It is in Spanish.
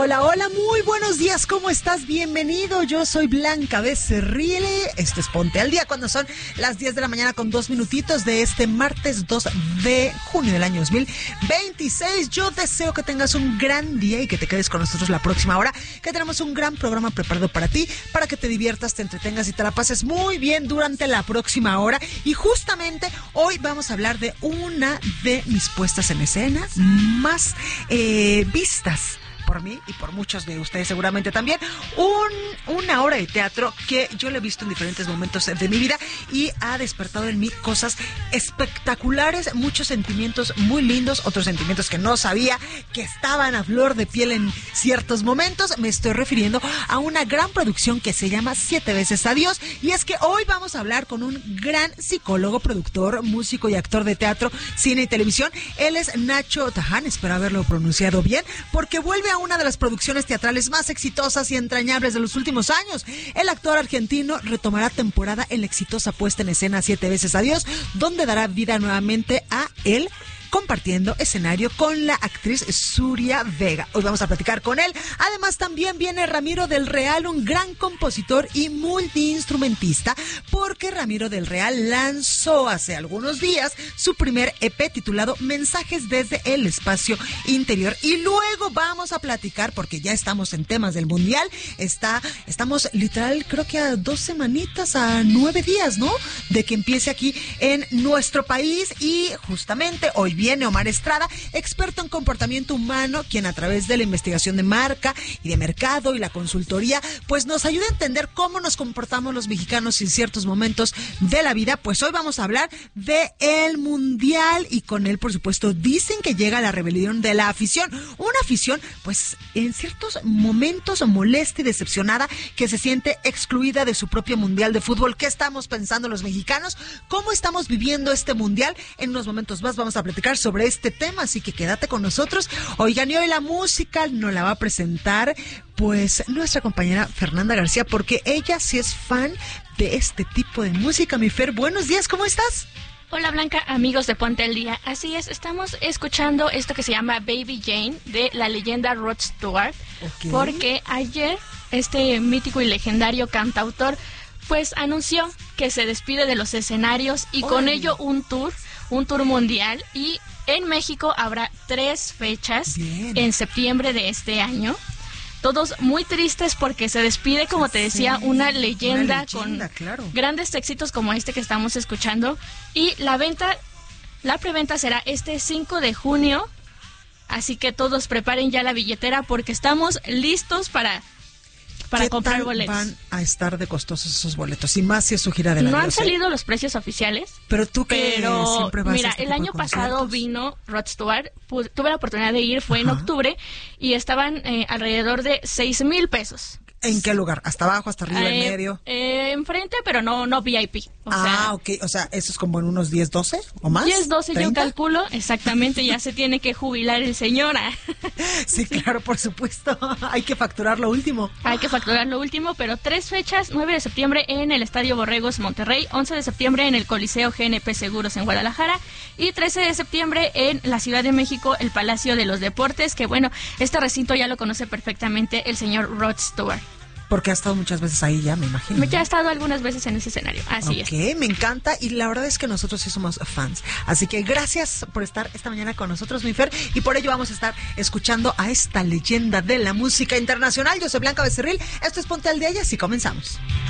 Hola, hola, muy buenos días, ¿cómo estás? Bienvenido, yo soy Blanca Becerril. Esto es Ponte al Día, cuando son las 10 de la mañana con 2 minutitos de este martes 2 de junio del año 2026. Yo deseo que tengas un gran día y que te quedes con nosotros la próxima hora, que tenemos un gran programa preparado para ti, para que te diviertas, te entretengas y te la pases muy bien durante la próxima hora. Y justamente hoy vamos a hablar de una de mis puestas en escena más vistas por mí y por muchos de ustedes seguramente también, una obra de teatro que yo le he visto en diferentes momentos de mi vida y ha despertado en mí cosas espectaculares, muchos sentimientos muy lindos, otros sentimientos que no sabía que estaban a flor de piel en ciertos momentos. Me estoy refiriendo a una gran producción que se llama 7 veces Adiós, y es que hoy vamos a hablar con un gran psicólogo, productor, músico y actor de teatro, cine y televisión. Él es Nacho Taján, espero haberlo pronunciado bien, porque vuelve a una de las producciones teatrales más exitosas y entrañables de los últimos años. El actor argentino retomará temporada en la exitosa puesta en escena 7 veces Adiós, donde dará vida nuevamente a él, compartiendo escenario con la actriz Zuria Vega. Hoy vamos a platicar con él. Además, también viene Ramiro del Real, un gran compositor y multiinstrumentista, porque Ramiro del Real lanzó hace algunos días su primer EP titulado Mensajes desde el Espacio Interior. Y luego vamos a platicar, porque ya estamos en temas del Mundial. Estamos literal, creo que a 2 semanitas, a 9 días, ¿no?, de que empiece aquí en nuestro país. Y justamente hoy viene Omar Estrada, experto en comportamiento humano, quien a través de la investigación de marca y de mercado y la consultoría, pues nos ayuda a entender cómo nos comportamos los mexicanos en ciertos momentos de la vida. Pues hoy vamos a hablar de el Mundial, y con él, por supuesto, dicen que llega la rebelión de la afición. Una afición, pues, en ciertos momentos molesta y decepcionada, que se siente excluida de su propio Mundial de fútbol. ¿Qué estamos pensando los mexicanos? ¿Cómo estamos viviendo este Mundial? En unos momentos más vamos a platicar sobre este tema, así que quédate con nosotros. Oigan, y hoy la música nos la va a presentar pues nuestra compañera Fernanda García, porque ella sí es fan de este tipo de música. Mi Fer, buenos días, ¿cómo estás? Hola Blanca, amigos de Ponte al Día. Así es, estamos escuchando esto que se llama Baby Jane de la leyenda Rod Stewart, porque ayer este mítico y legendario cantautor pues anunció que se despide de los escenarios y con ello un tour mundial, y en México habrá 3 fechas en septiembre de este año. Todos muy tristes porque se despide, como te decía, una leyenda con grandes éxitos como este que estamos escuchando. Y la preventa será este 5 de junio, así que todos preparen ya la billetera porque estamos listos para comprar boletos. Van a estar de costosos esos boletos, y más si es su gira de la No han salido los precios oficiales. Pero tú que siempre vas mira, a este el tipo año de pasado vino Rod Stewart, tuve la oportunidad de ir, fue en octubre, y estaban alrededor de 6,000 pesos. ¿En qué lugar? ¿Hasta abajo, hasta arriba, en medio? Enfrente, pero no VIP. Ok. O sea, ¿eso es como en unos 10, 12 o más? 10, 12 ¿30? yo calculo. Exactamente, ya se tiene que jubilar el señor. Sí, claro, por supuesto. Hay que facturar lo último. Pero 3 fechas: 9 de septiembre en el Estadio Borregos Monterrey, 11 de septiembre en el Coliseo GNP Seguros en Guadalajara, y 13 de septiembre en la Ciudad de México, el Palacio de los Deportes, que bueno, este recinto ya lo conoce perfectamente el señor Rod Stewart. Porque ha estado muchas veces ahí ya, me imagino. Ya ha estado algunas veces en ese escenario, así es. Ok, me encanta, y la verdad es que nosotros sí somos fans. Así que gracias por estar esta mañana con nosotros, mi Fer, y por ello vamos a estar escuchando a esta leyenda de la música internacional. Yo soy Blanca Becerril, esto es Ponte al Día y así comenzamos.